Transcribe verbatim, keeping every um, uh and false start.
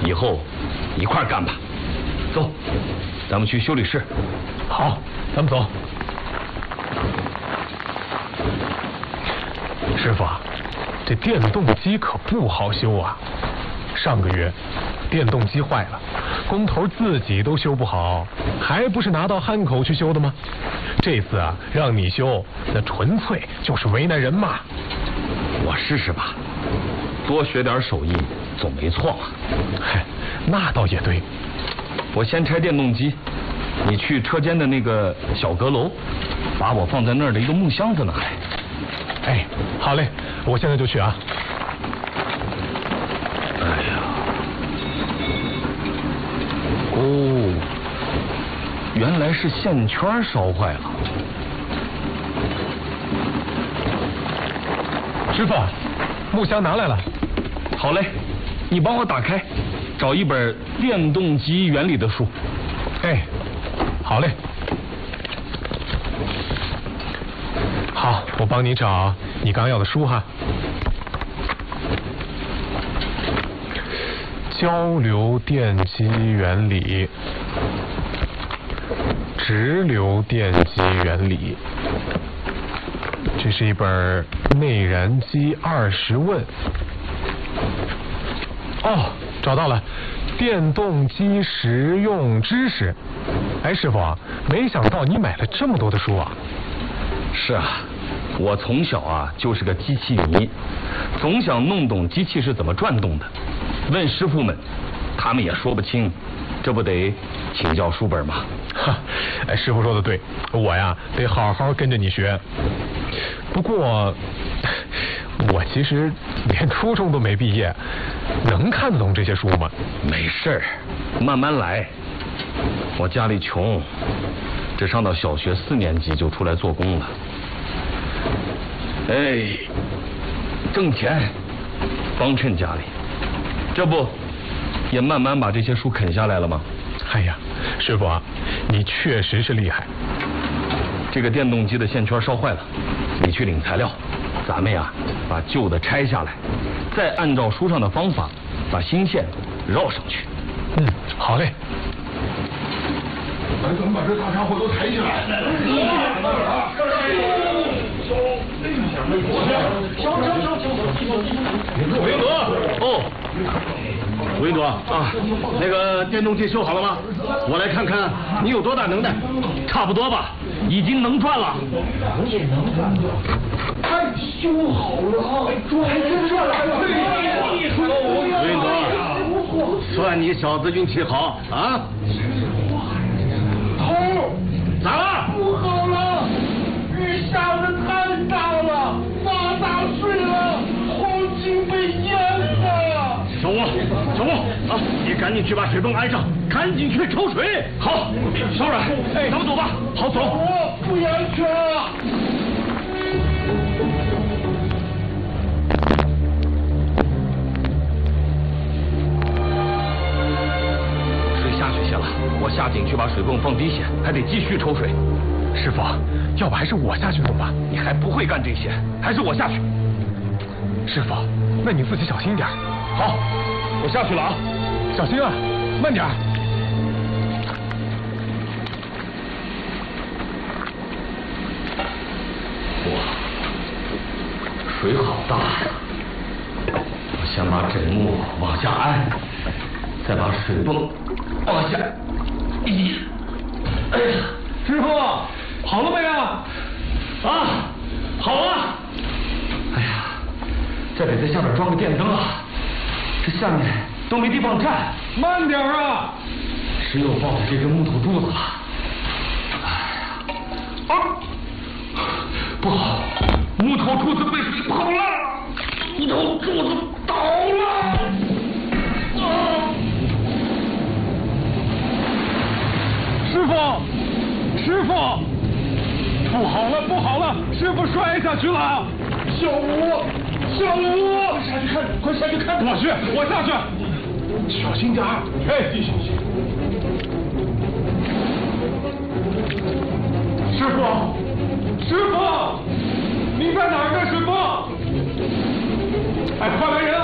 以后一块干吧。走，咱们去修理室。 好，咱们走。师傅啊，这电动机可不好修啊。上个月电动机坏了，工头自己都修不好，还不是拿到汉口去修的吗？这次啊，让你修，那纯粹就是为难人嘛。 我试试吧，多学点手艺总没错嘛。 嗨，那倒也对。 我先拆电动机，你去车间的那个小阁楼，把我放在那儿的一个木箱子拿来。 哎，好嘞，我现在就去啊。 哎呀，哦，原来是线圈烧坏了。 师傅，木箱拿来了。 好嘞，你帮我打开，找一本电动机原理的书。 哎，好嘞。好，我帮你找你刚要的书哈。交流电机原理，直流电机原理，这是一本内燃机二十问。哦，找到了，电动机实用知识。哎，师傅啊，没想到你买了这么多的书啊。 是啊，我从小啊就是个机器迷，总想弄懂机器是怎么转动的。问师傅们，他们也说不清，这不得请教书本吗？ 哈，哎，师傅说的对，我呀得好好跟着你学。不过，我其实连初中都没毕业，能看得懂这些书吗？ 没事儿，慢慢来。我家里穷，只上到小学四年级就出来做工了。哎，挣钱，帮衬家里，这不也慢慢把这些书啃下来了吗？ 哎呀，师傅啊，你确实是厉害。 这个电动机的线圈烧坏了，你去领材料，咱们呀把旧的拆下来，再按照书上的方法把新线绕上去。 嗯，好嘞。 咱怎么把这大家伙都抬起来？ 韦英德，哦，韦英德啊，那个电动机修好了吗？我来看看你有多大能耐。 差不多吧，已经能转了。 哎，修好了，转转了。 韦英德，算你小子运气好啊！ 头， 咋了？ 不好了，雨下的太大了，发大水了，黄金被淹了。 小吴，小吴啊，你赶紧去把水泵安上，赶紧去抽水。好，小冉，哎，咱们走吧。好，走。 我不安全了。 下去些了，我下井去把水泵放低些，还得继续抽水。 师傅，要不还是我下去弄吧？ 你还不会干这些，还是我下去。 师傅，那你自己小心点。 好，我下去了啊， 小心啊，慢点。 哇，水好大呀！我先把枕木往下安，再把水泵往下一，哎呀， 师傅，好了没啊？ 啊，好了。哎呀，这得在下面装个电灯啊，这下面都没地方站。 慢点啊！ 只有抱着这根木头柱子了。哎呀，啊，不好，木头柱子被水泡了，木头柱子倒了。啊！ 师傅，师傅，不好了，不好了，师傅摔下去了！小吴，小吴，快下去看，快下去看！我去，我下去。小心点儿，哎，小心。师傅，师傅，你在哪儿呢？师傅，哎，快来人！